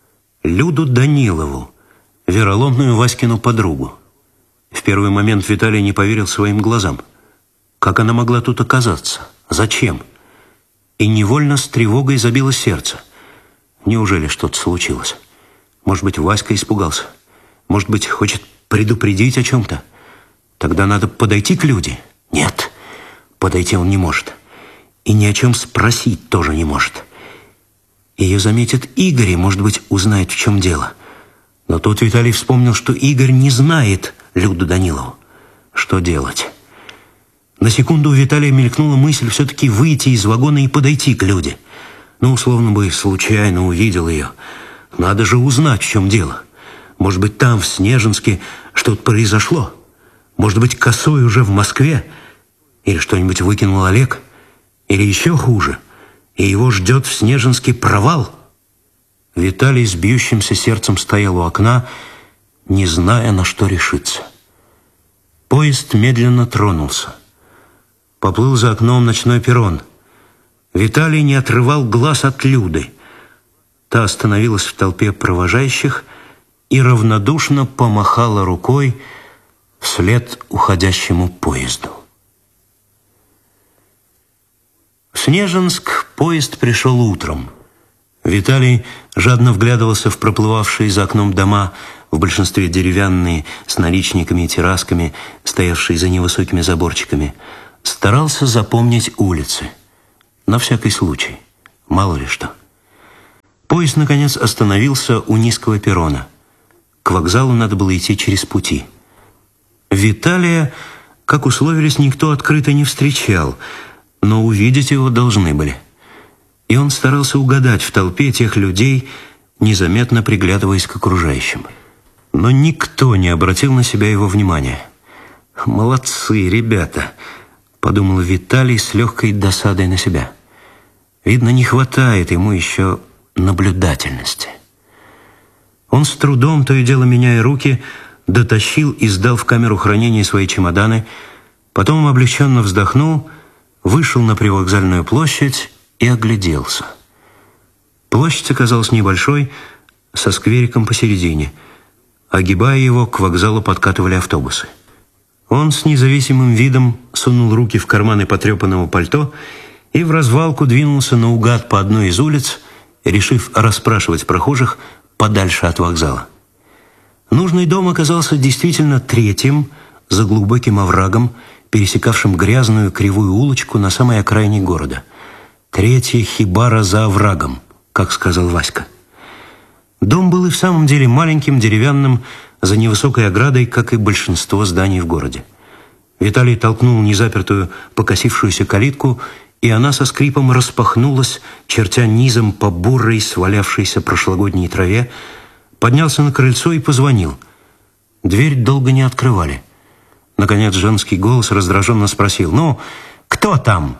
Данилову, вероломную Васькину подругу. В первый момент Виталий не поверил своим глазам. Как она могла тут оказаться? Зачем? И невольно с тревогой забилось сердце. Неужели что-то случилось? Может быть, Васька испугался? Может быть, хочет предупредить о чем-то? Тогда надо подойти к Люде? Нет, подойти он не может. И ни о чем спросить тоже не может. Ее заметит Игорь и, может быть, узнает, в чем дело. Но тут Виталий вспомнил, что Игорь не знает Люду Данилову. Что делать? На секунду у Виталия мелькнула мысль все-таки выйти из вагона и подойти к Люде. Ну, условно бы, случайно увидел ее. Надо же узнать, в чем дело. Может быть, там, в Снежинске, что-то произошло. Может быть, Косой уже в Москве. Или что-нибудь выкинул Олег. Или еще хуже. И его ждет в Снежинске провал. Виталий с бьющимся сердцем стоял у окна, не зная, на что решиться. Поезд медленно тронулся. Поплыл за окном ночной перрон. Виталий не отрывал глаз от Люды. Та остановилась в толпе провожающих и равнодушно помахала рукой вслед уходящему поезду. В Снежинск поезд пришел утром. Виталий жадно вглядывался в проплывавшие за окном дома, в большинстве деревянные, с наличниками и террасками, стоявшие за невысокими заборчиками. Старался запомнить улицы. На всякий случай. Мало ли что. Поезд, наконец, остановился у низкого перрона. К вокзалу надо было идти через пути. Виталия, как условились, никто открыто не встречал, но увидеть его должны были. И он старался угадать в толпе тех людей, незаметно приглядываясь к окружающим. Но никто не обратил на себя его внимания. «Молодцы, ребята», — подумал Виталий с легкой досадой на себя. Видно, не хватает ему еще наблюдательности. Он с трудом, то и дело меняя руки, дотащил и сдал в камеру хранения свои чемоданы, потом облегченно вздохнул, вышел на привокзальную площадь и огляделся. Площадь оказалась небольшой, со сквериком посередине. Огибая его, к вокзалу подкатывали автобусы. Он с независимым видом сунул руки в карманы потрепанного пальто и в развалку двинулся наугад по одной из улиц, решив расспрашивать прохожих подальше от вокзала. Нужный дом оказался действительно третьим, за глубоким оврагом, пересекавшим грязную кривую улочку на самой окраине города. Третья хибара за оврагом, как сказал Васька. Дом был и в самом деле маленьким, деревянным, за невысокой оградой, как и большинство зданий в городе. Виталий толкнул незапертую покосившуюся калитку, и она со скрипом распахнулась, чертя низом по бурой, свалявшейся прошлогодней траве, поднялся на крыльцо и позвонил. Дверь долго не открывали. Наконец женский голос раздраженно спросил: «Ну, кто там?»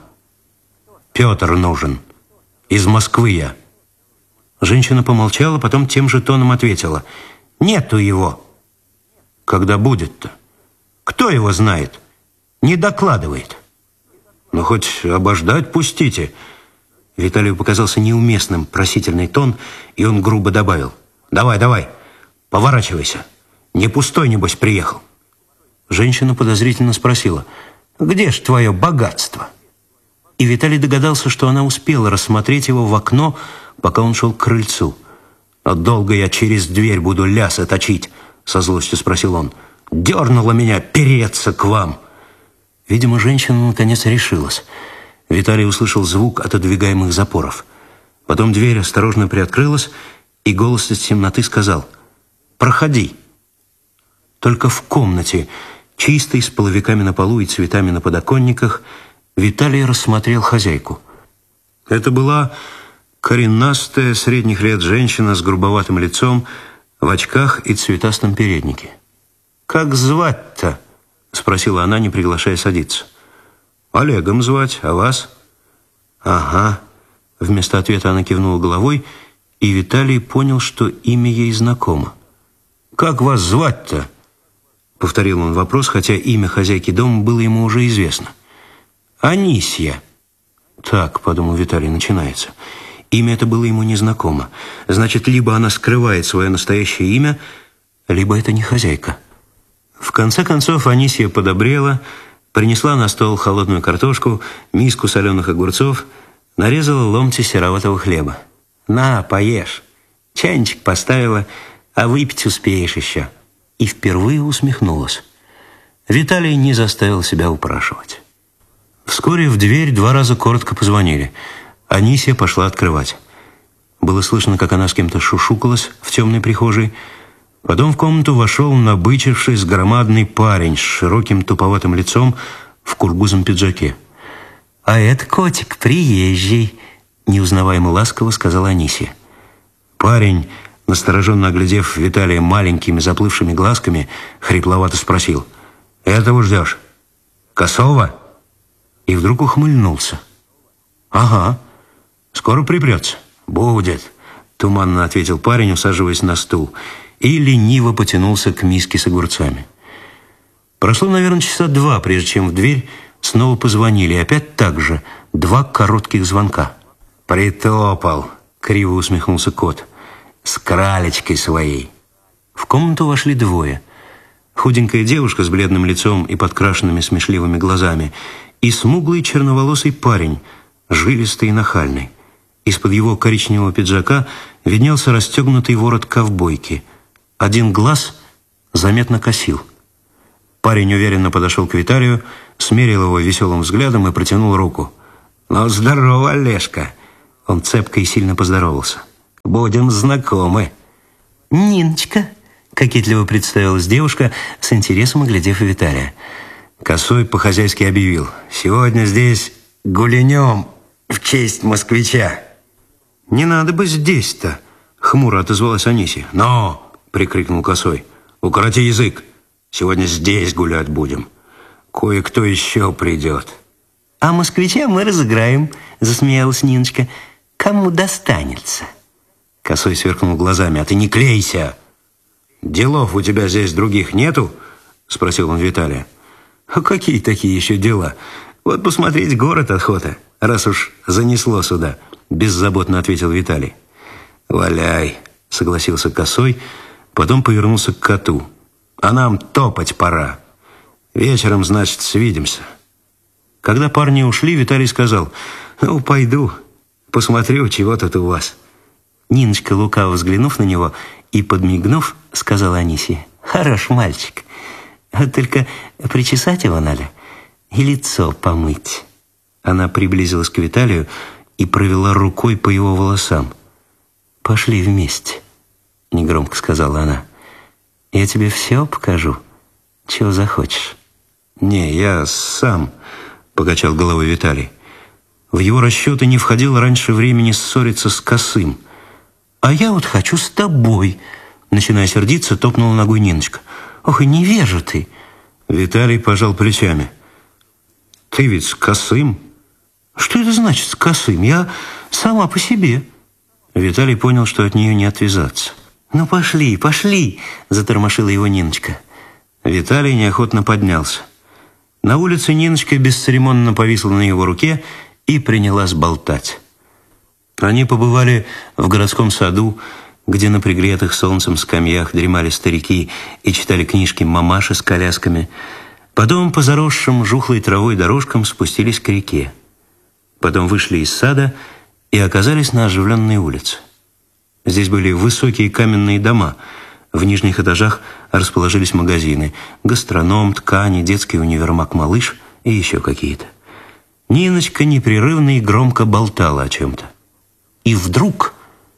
«Петр нужен. Из Москвы я». Женщина помолчала, потом тем же тоном ответила: «Нету его». «Когда будет-то? Кто его знает? Не докладывает». «Ну, хоть обождать пустите». Виталию показался неуместным просительный тон, и он грубо добавил: «Давай, давай, поворачивайся. Не пустой, небось, приехал». Женщина подозрительно спросила: «Где ж твое богатство?» И Виталий догадался, что она успела рассмотреть его в окно, пока он шел к крыльцу. «А долго я через дверь буду лясы точить?» — со злостью спросил он. «Дернула меня переться к вам». Видимо, женщина наконец решилась. Виталий услышал звук отодвигаемых запоров. Потом дверь осторожно приоткрылась, и голос из темноты сказал: «Проходи». Только в комнате, чистой, с половиками на полу и цветами на подоконниках, Виталий рассмотрел хозяйку. Это была коренастая, средних лет женщина с грубоватым лицом, в очках и цветастом переднике. «Как звать-то?» — спросила она, не приглашая садиться. «Олегом звать, а вас?» «Ага». Вместо ответа она кивнула головой, и Виталий понял, что имя ей знакомо. «Как вас звать-то?» — повторил он вопрос, хотя имя хозяйки дома было ему уже известно. «Анисья». «Так», — подумал Виталий, — начинается. Имя это было ему незнакомо. Значит, либо она скрывает свое настоящее имя, либо это не хозяйка. В конце концов Анисья подобрела, принесла на стол холодную картошку, миску соленых огурцов, нарезала ломти сероватого хлеба. «На, поешь. Чайничек поставила, а выпить успеешь еще». И впервые усмехнулась. Виталий не заставил себя упрашивать. Вскоре в дверь 2 раза коротко позвонили. Анисья пошла открывать. Было слышно, как она с кем-то шушукалась в темной прихожей. Потом в комнату вошел набычившись громадный парень с широким туповатым лицом в кургузом пиджаке. «А это котик приезжий», — неузнаваемо ласково сказала Анисья. Парень, настороженно оглядев Виталия маленькими заплывшими глазками, хрипловато спросил: «Этого ждешь? Косова?» И вдруг ухмыльнулся. «Ага, скоро припрется». «Будет», — туманно ответил парень, усаживаясь на стул, и лениво потянулся к миске с огурцами. Прошло, наверное, часа 2, прежде чем в дверь снова позвонили, и опять так же 2 коротких звонка. «Притопал», — криво усмехнулся кот, — «с кралечкой своей». В комнату вошли 2. Худенькая девушка с бледным лицом и подкрашенными смешливыми глазами, и смуглый черноволосый парень, жилистый и нахальный. Из-под его коричневого пиджака виднелся расстегнутый ворот ковбойки. Один глаз заметно косил. Парень уверенно подошел к Виталию, смерил его веселым взглядом и протянул руку. «Ну, здорово, Олежка!» Он цепко и сильно поздоровался. «Будем знакомы». «Ниночка», — кокетливо представилась девушка, с интересом оглядев Виталия. Косой по-хозяйски объявил: «Сегодня здесь гулянем в честь москвича». «Не надо бы здесь-то», — хмуро отозвалась Анисья. «Но!» — прикрикнул Косой. «Укороти язык. Сегодня здесь гулять будем. Кое-кто еще придет». «А москвича мы разыграем», — засмеялась Ниночка. «Кому достанется?» Косой сверкнул глазами. «А ты не клейся!» «Делов у тебя здесь других нету?» — спросил он Виталия. «А какие такие еще дела? Вот посмотреть город охота, раз уж занесло сюда», — беззаботно ответил Виталий. «Валяй», — согласился Косой, потом повернулся к коту. «А нам топать пора. Вечером, значит, свидимся». Когда парни ушли, Виталий сказал: «Ну, пойду, посмотрю, чего тут у вас». Ниночка, лукаво взглянув на него и подмигнув, сказала Анисье: «Хорош мальчик. Только причесать его надо и лицо помыть». Она приблизилась к Виталию и провела рукой по его волосам. «Пошли вместе», — негромко сказала она. «Я тебе все покажу, чего захочешь». «Не, я сам», — покачал головой Виталий. В его расчеты не входило раньше времени ссориться с Косым. «А я вот хочу с тобой», — начиная сердиться, топнула ногой Ниночка. Ох, и невежа ты. Виталий пожал плечами. Ты ведь с косым. Что это значит с косым? Я сама по себе. Виталий понял, что от нее не отвязаться. Ну пошли, пошли, затормошила его Ниночка. Виталий неохотно поднялся. На улице Ниночка бесцеремонно повисла на его руке и принялась болтать. Они побывали в городском саду, где на пригретых солнцем скамьях дремали старики и читали книжки мамаши с колясками. Потом по заросшим жухлой травой дорожкам спустились к реке. Потом вышли из сада и оказались на оживленной улице. Здесь были высокие каменные дома. В нижних этажах расположились магазины: гастроном, ткани, детский универмаг «Малыш» и еще какие-то. Ниночка непрерывно и громко болтала о чем-то. И вдруг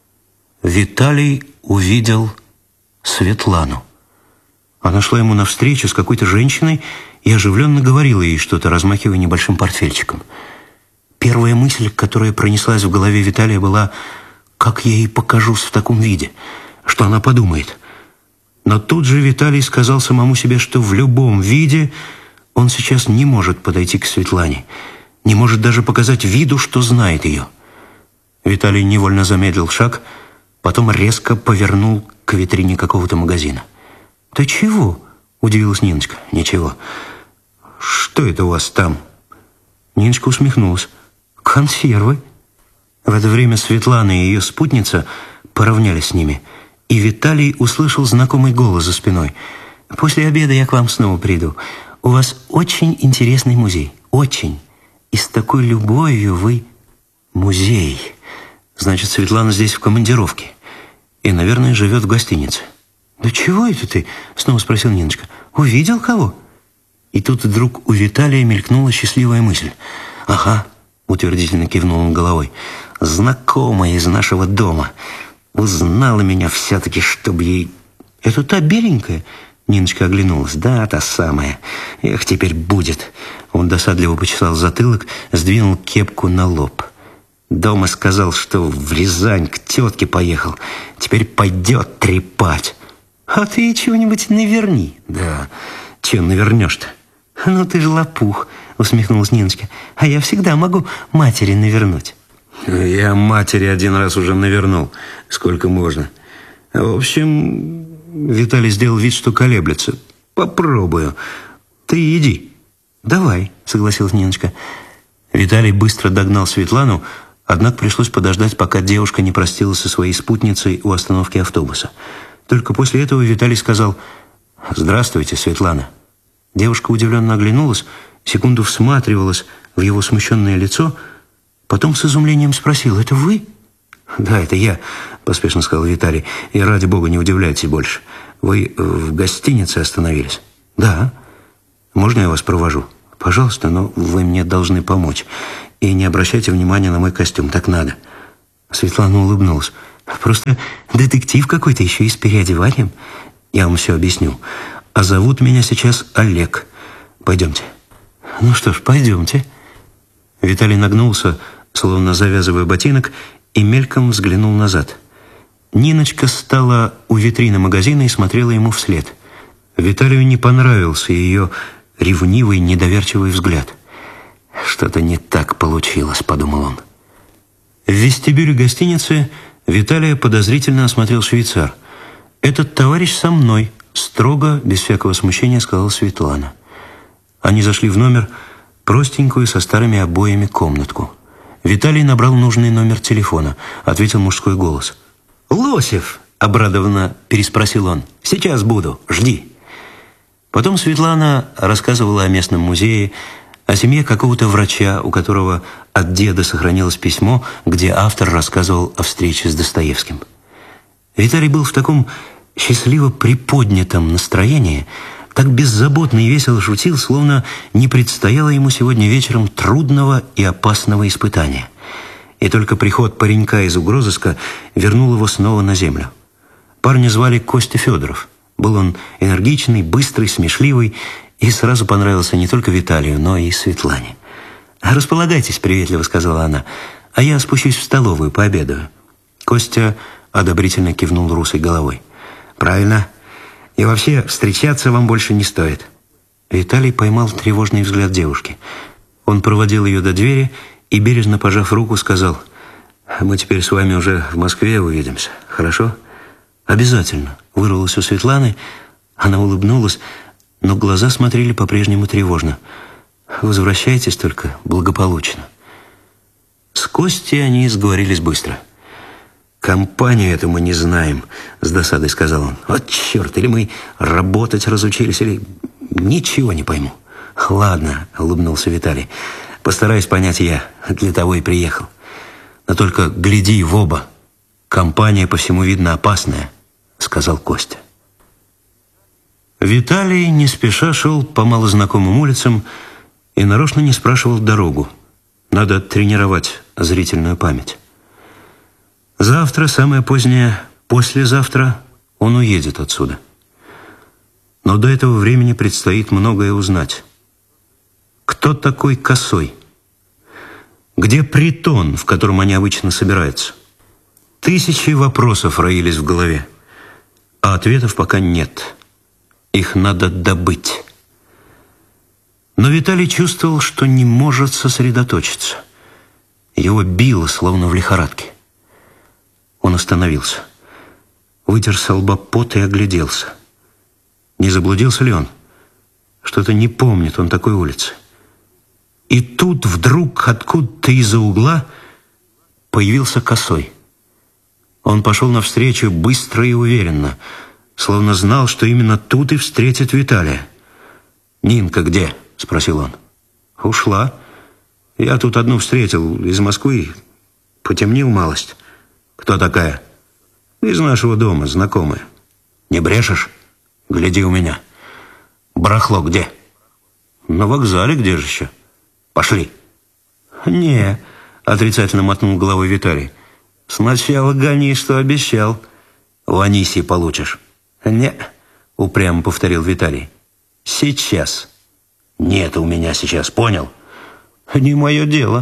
Виталий увидел Светлану. Она шла ему навстречу с какой-то женщиной и оживленно говорила ей что-то, размахивая небольшим портфельчиком. Первая мысль, которая пронеслась в голове Виталия, была: как я ей покажусь в таком виде, что она подумает. Но тут же Виталий сказал самому себе, что в любом виде он сейчас не может подойти к Светлане, не может даже показать виду, что знает ее. Виталий невольно замедлил шаг, потом резко повернул к витрине какого-то магазина. «Ты чего?» – удивилась Ниночка. «Ничего. Что это у вас там?» Ниночка усмехнулась. «Консервы». В это время Светлана и ее спутница поравнялись с ними, и Виталий услышал знакомый голос за спиной. «После обеда я к вам снова приду. У вас очень интересный музей. Очень. И с такой любовью вы...» «Музей. Значит, Светлана здесь в командировке. И, наверное, живет в гостинице». «Да чего это ты?» — снова спросил Ниночка. «Увидел кого?» И тут вдруг у Виталия мелькнула счастливая мысль. «Ага», — утвердительно кивнул он головой, — «знакомая из нашего дома. Узнала меня все-таки, чтобы ей...» «Это та беленькая?» Ниночка оглянулась. «Да, та самая. Эх, теперь будет». Он досадливо почесал затылок, сдвинул кепку на лоб. «Дома сказал, что в Рязань к тетке поехал. Теперь пойдет трепать». «А ты чего-нибудь наверни». «Да, чего навернешь-то?» «Ну ты же лопух», — усмехнулась Ниночка. «А я всегда могу матери навернуть». «Я матери один раз уже навернул. Сколько можно. В общем...» Виталий сделал вид, что колеблется. «Попробую. Ты иди». «Давай», — согласилась Ниночка. Виталий быстро догнал Светлану, однако пришлось подождать, пока девушка не простилась со своей спутницей у остановки автобуса. Только после этого Виталий сказал: «Здравствуйте, Светлана». Девушка удивленно оглянулась, секунду всматривалась в его смущенное лицо, потом с изумлением спросила: «Это вы?» «Да, это я», — поспешно сказал Виталий. «И ради бога не удивляйтесь больше. Вы в гостинице остановились?» «Да». «Можно я вас провожу?» «Пожалуйста, но вы мне должны помочь. И не обращайте внимания на мой костюм, так надо». Светлана улыбнулась. «Просто детектив какой-то, еще и с переодеванием. Я вам все объясню. А зовут меня сейчас Олег. Пойдемте». «Ну что ж, пойдемте». Виталий нагнулся, словно завязывая ботинок, и мельком взглянул назад. Ниночка стала у витрины магазина и смотрела ему вслед. Виталию не понравился ее ревнивый, недоверчивый взгляд. «Что-то не так получилось», — подумал он. В вестибюле гостиницы Виталия подозрительно осмотрел швейцар. «Этот товарищ со мной», — строго, без всякого смущения, сказала Светлана. Они зашли в номер, простенькую, со старыми обоями комнатку. Виталий набрал нужный номер телефона. Ответил мужской голос. «Лосев!» — обрадованно переспросил он. «Сейчас буду. Жди». Потом Светлана рассказывала о местном музее, о семье какого-то врача, у которого от деда сохранилось письмо, где автор рассказывал о встрече с Достоевским. Виталий был в таком счастливо приподнятом настроении, так беззаботно и весело шутил, словно не предстояло ему сегодня вечером трудного и опасного испытания. И только приход паренька из угрозыска вернул его снова на землю. Парня звали Костя Федоров. Был он энергичный, быстрый, смешливый и сразу понравился не только Виталию, но и Светлане. «Располагайтесь», — приветливо сказала она, — «а я спущусь в столовую, пообедаю». Костя одобрительно кивнул русой головой. «Правильно. И вообще, встречаться вам больше не стоит». Виталий поймал тревожный взгляд девушки. Он проводил ее до двери и, бережно пожав руку, сказал: «Мы теперь с вами уже в Москве увидимся, хорошо?» «Обязательно», — вырвалось у Светланы. Она улыбнулась, но глаза смотрели по-прежнему тревожно. «Возвращайтесь только благополучно». С Костей они сговорились быстро. «Компанию эту мы не знаем», — с досадой сказал он. «Вот черт, или мы работать разучились, или... Ничего не пойму». «Ладно», — улыбнулся Виталий. «Постараюсь понять я, для того и приехал. Но только гляди в оба. Компания, по всему видно, опасная», — сказал Костя. Виталий не спеша шел по малознакомым улицам и нарочно не спрашивал дорогу. Надо тренировать зрительную память. Завтра, самое позднее, послезавтра, он уедет отсюда. Но до этого времени предстоит многое узнать. Кто такой Косой? Где притон, в котором они обычно собираются? Тысячи вопросов роились в голове, а ответов пока нет. Их надо добыть. Но Виталий чувствовал, что не может сосредоточиться. Его било, словно в лихорадке. Он остановился, вытер со лба пот и огляделся. Не заблудился ли он? Что-то не помнит он такой улицы. И тут вдруг откуда-то из-за угла появился Косой. Он пошел навстречу быстро и уверенно, словно знал, что именно тут и встретит Виталия. «Нинка где?» — спросил он. «Ушла. Я тут одну встретил из Москвы. Потемнил малость». «Кто такая?» «Из нашего дома, знакомая». «Не брешешь? Гляди у меня. Барахло где?» «На вокзале, где же еще? Пошли». «Не», — отрицательно мотнул головой Виталий. «Сначала гони, что обещал. В Анисии получишь». «Не», — упрямо повторил Виталий. «Сейчас». «Нет у меня сейчас, понял?» «Не мое дело».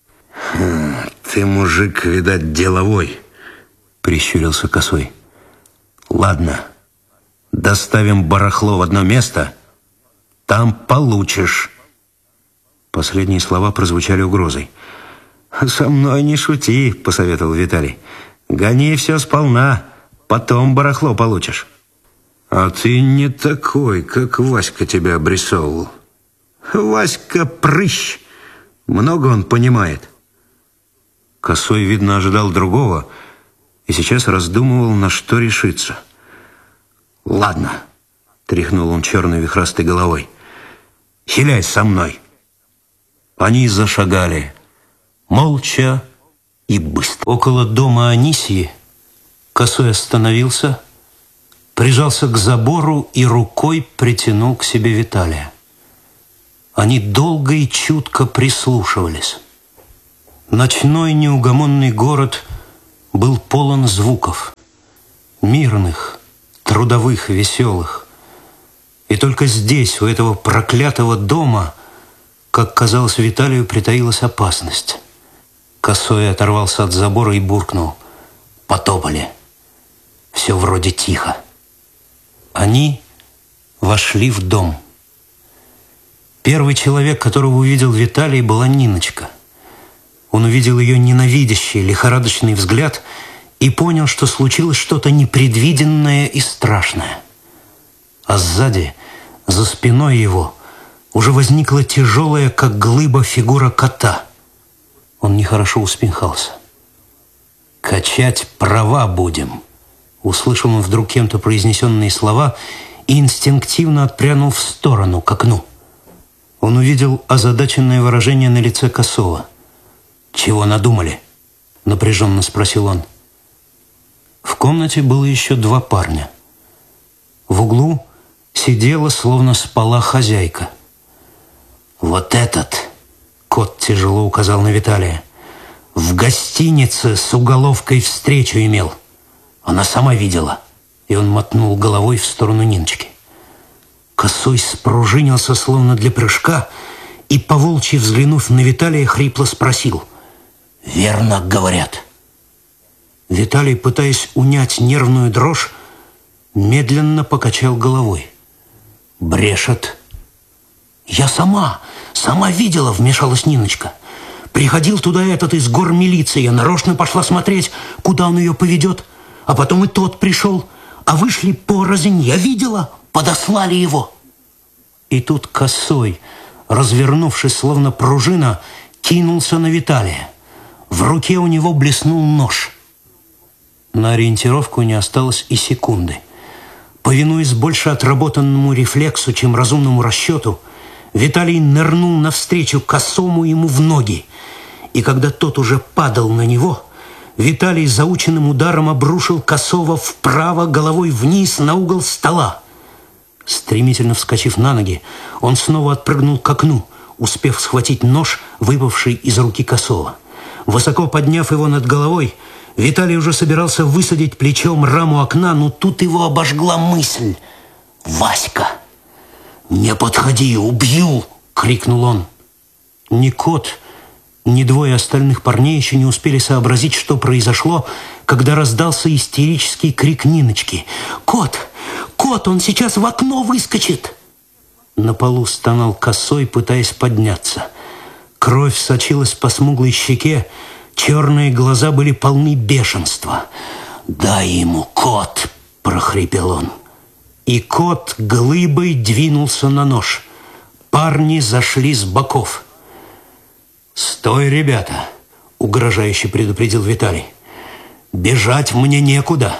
«Ты, мужик, видать, деловой», — прищурился Косой. «Ладно, доставим барахло в одно место, там получишь». Последние слова прозвучали угрозой. «Со мной не шути», — посоветовал Виталий. «Гони все сполна, потом барахло получишь». «А ты не такой, как Васька тебя обрисовывал». «Васька прыщ, много он понимает». Косой, видно, ожидал другого и сейчас раздумывал, на что решиться. «Ладно», — тряхнул он черной вихрастой головой, — «хиляй со мной». Они зашагали, молча и быстро. Около дома Анисии Косой остановился, прижался к забору и рукой притянул к себе Виталия. Они долго и чутко прислушивались. Ночной неугомонный город был полон звуков. Мирных, трудовых, веселых. И только здесь, у этого проклятого дома, как казалось Виталию, притаилась опасность. Косой оторвался от забора и буркнул: «Потопали. Все вроде тихо». Они вошли в дом. Первый человек, которого увидел Виталий, была Ниночка. Он увидел ее ненавидящий, лихорадочный взгляд и понял, что случилось что-то непредвиденное и страшное. А сзади, за спиной его, уже возникла тяжелая, как глыба, фигура кота. Он нехорошо усмехался. «Качать права будем», — услышал он вдруг кем-то произнесенные слова и инстинктивно отпрянул в сторону, к окну. Он увидел озадаченное выражение на лице Косого. «Чего надумали?» — напряженно спросил он. В комнате было еще два парня. В углу сидела, словно спала, хозяйка. «Вот этот», — кот тяжело указал на Виталия, — «в гостинице с уголовкой встречу имел. Она сама видела». И он мотнул головой в сторону Ниночки. Косой спружинился, словно для прыжка, и, поволчьи взглянув на Виталия, хрипло спросил: «Верно говорят?» Виталий, пытаясь унять нервную дрожь, медленно покачал головой. «Брешет». «Я сама видела», — вмешалась Ниночка. «Приходил туда этот из гор милиции, я нарочно пошла смотреть, куда он ее поведет. А потом и тот пришел, а вышли порознь, я видела, подослали его». И тут Косой, развернувшись словно пружина, кинулся на Виталия. В руке у него блеснул нож. На ориентировку не осталось и секунды. Повинуясь больше отработанному рефлексу, чем разумному расчету, Виталий нырнул навстречу Косому ему в ноги. И когда тот уже падал на него, Виталий заученным ударом обрушил Косого вправо, головой вниз на угол стола. Стремительно вскочив на ноги, он снова отпрыгнул к окну, успев схватить нож, выпавший из руки Косого. Высоко подняв его над головой, Виталий уже собирался высадить плечом раму окна, но тут его обожгла мысль. «Васька! Не подходи, убью!» — крикнул он. Ни кот, ни двое остальных парней еще не успели сообразить, что произошло, когда раздался истерический крик Ниночки. «Кот! Кот! Он сейчас в окно выскочит!» На полу стонал Косой, пытаясь подняться. Кровь сочилась по смуглой щеке, черные глаза были полны бешенства. «Дай ему, кот!» — прохрипел он. И кот глыбой двинулся на нож. Парни зашли с боков. «Стой, ребята!» — угрожающе предупредил Виталий. «Бежать мне некуда!»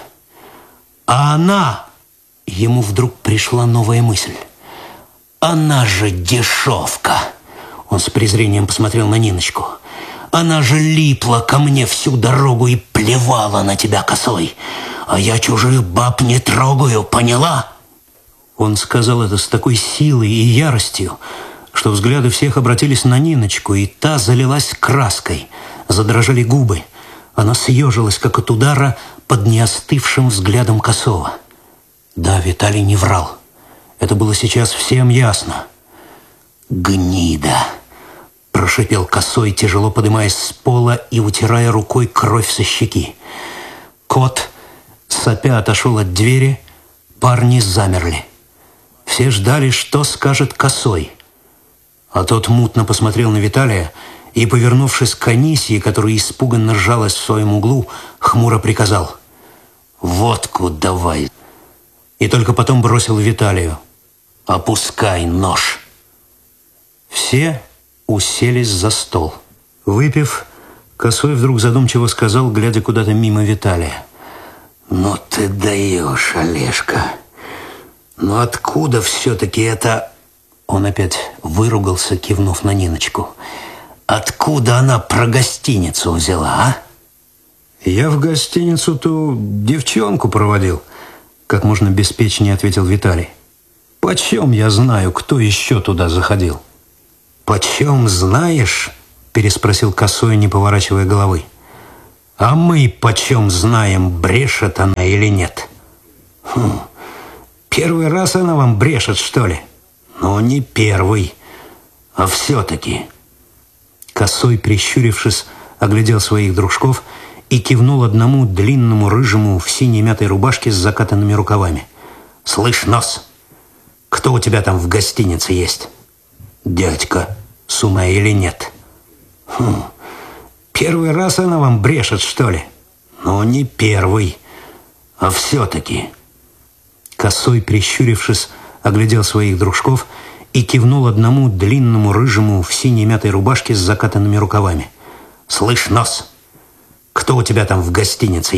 А она... Ему вдруг пришла новая мысль. «Она же дешевка!» Он с презрением посмотрел на Ниночку. «Она же липла ко мне всю дорогу и плевала на тебя, Косой. А я чужих баб не трогаю, поняла?» Он сказал это с такой силой и яростью, что взгляды всех обратились на Ниночку, и та залилась краской, задрожали губы. Она съежилась, как от удара, под неостывшим взглядом Косого. Да, Виталий не врал. Это было сейчас всем ясно. «Гнида!» – прошипел Косой, тяжело поднимаясь с пола и утирая рукой кровь со щеки. Кот, сопя, отошел от двери, парни замерли. Все ждали, что скажет Косой. А тот мутно посмотрел на Виталия и, повернувшись к Анисье, которая испуганно ржалась в своем углу, хмуро приказал: «Водку давай!» И только потом бросил Виталию: «Опускай нож!» Все уселись за стол. Выпив, Косой вдруг задумчиво сказал, глядя куда-то мимо Виталия: «Ну ты даешь, Олежка! Но откуда все-таки это...» Он опять выругался, кивнув на Ниночку. «Откуда она про гостиницу взяла, а?» «Я в гостиницу ту девчонку проводил», — как можно беспечнее ответил Виталий. «Почем я знаю, кто еще туда заходил?» «Почем знаешь?» — переспросил Косой, не поворачивая головы. «А мы почем знаем, брешет она или нет?» «Первый раз она вам брешет, что ли?» «Ну, не первый, а все-таки...» Косой, прищурившись, оглядел своих дружков и кивнул одному длинному рыжему в синей мятой рубашке с закатанными рукавами. «Слышь, нос, кто у тебя там в гостинице есть?» «Дядька, с ума или нет?» «Первый раз она вам брешет, что ли?» «Ну, не первый, а все-таки...» Косой, прищурившись, оглядел своих дружков и кивнул одному длинному рыжему в синей мятой рубашке с закатанными рукавами. «Слышь, нос, кто у тебя там в гостинице